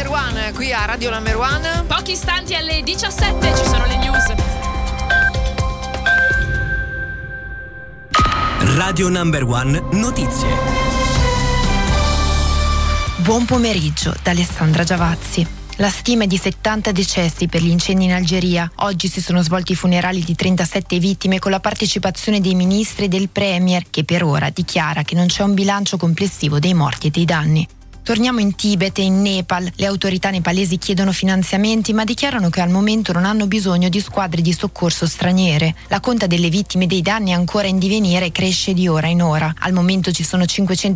Number One qui a Radio Number One. Pochi istanti alle 17 ci sono le news. Radio Number One Notizie. Buon pomeriggio da Alessandra Giavazzi. La stima è di 70 decessi per gli incendi in Algeria. Oggi si sono svolti i funerali di 37 vittime con la partecipazione dei ministri e del premier, che per ora dichiara che non c'è un bilancio complessivo dei morti e dei danni. Torniamo in Tibet e in Nepal. Le autorità nepalesi chiedono finanziamenti ma dichiarano che al momento non hanno bisogno di squadre di soccorso straniere. La conta delle vittime e dei danni è ancora in divenire e cresce di ora in ora. Al momento ci sono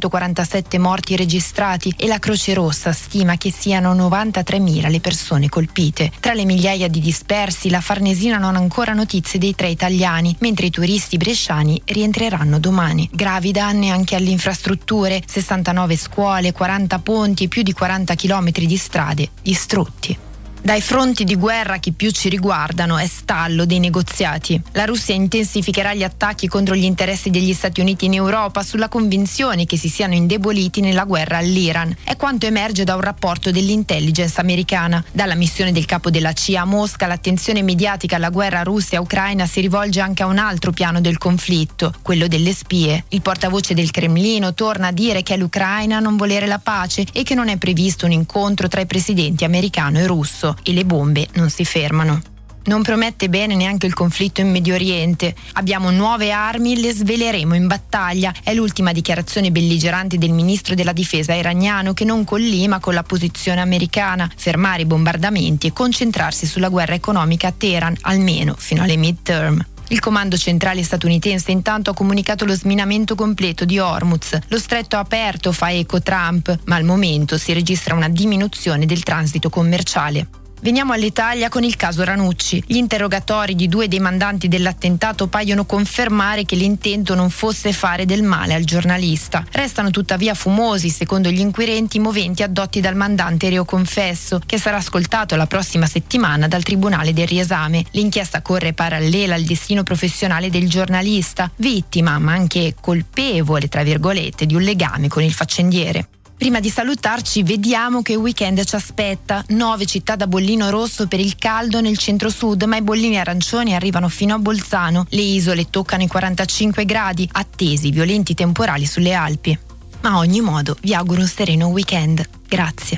547 morti registrati e la Croce Rossa stima che siano 93.000 le persone colpite. Tra le migliaia di dispersi, la Farnesina non ha ancora notizie dei 3 italiani, mentre i turisti bresciani rientreranno domani. Gravi danni anche alle infrastrutture, 69 scuole, 40 ponti e più di 40 chilometri di strade distrutti. Dai fronti di guerra che più ci riguardano è stallo dei negoziati. La Russia intensificherà gli attacchi contro gli interessi degli Stati Uniti in Europa sulla convinzione che si siano indeboliti nella guerra all'Iran. È quanto emerge da un rapporto dell'intelligence americana. Dalla missione del capo della CIA a Mosca, l'attenzione mediatica alla guerra Russia-Ucraina si rivolge anche a un altro piano del conflitto, quello delle spie. Il portavoce del Cremlino torna a dire che è l'Ucraina a non volere la pace e che non è previsto un incontro tra i presidenti americano e russo. E le bombe non si fermano. Non promette bene neanche il conflitto in Medio Oriente. Abbiamo nuove armi, le sveleremo in battaglia. È l'ultima dichiarazione belligerante del ministro della difesa iraniano, che non collima con la posizione americana: fermare i bombardamenti e concentrarsi sulla guerra economica a Teheran, almeno fino alle midterm. Il comando centrale statunitense intanto ha comunicato lo sminamento completo di Hormuz. Lo stretto aperto fa eco Trump, ma al momento si registra una diminuzione del transito commerciale. Veniamo all'Italia con il caso Ranucci. Gli interrogatori di 2 dei mandanti dell'attentato paiono confermare che l'intento non fosse fare del male al giornalista. Restano tuttavia fumosi, secondo gli inquirenti, i moventi addotti dal mandante reo confesso, che sarà ascoltato la prossima settimana dal Tribunale del Riesame. L'inchiesta corre parallela al destino professionale del giornalista, vittima ma anche colpevole, tra virgolette, di un legame con il faccendiere. Prima di salutarci, vediamo che weekend ci aspetta. 9 città da bollino rosso per il caldo nel centro-sud, ma i bollini arancioni arrivano fino a Bolzano. Le isole toccano i 45 gradi, attesi violenti temporali sulle Alpi. Ma a ogni modo vi auguro un sereno weekend. Grazie.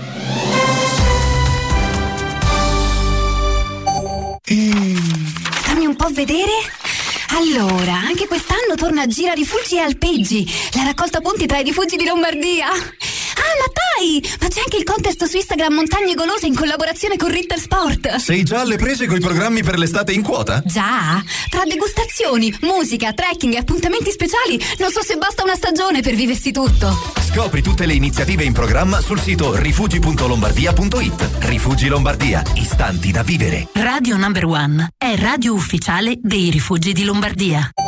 Fammi un po' vedere. Allora, anche quest'anno torna Gira Rifugi e Alpeggi, la raccolta punti tra i rifugi di Lombardia. Ah, ma dai! Ma c'è anche il contest su Instagram Montagne Golose in collaborazione con Ritter Sport. Sei già alle prese coi programmi per l'estate in quota? Già? Tra degustazioni, musica, trekking e appuntamenti speciali, non so se basta una stagione per viversi tutto. Scopri tutte le iniziative in programma sul sito rifugi.lombardia.it. Rifugi Lombardia, istanti da vivere. Radio Number One è radio ufficiale dei Rifugi di Lombardia.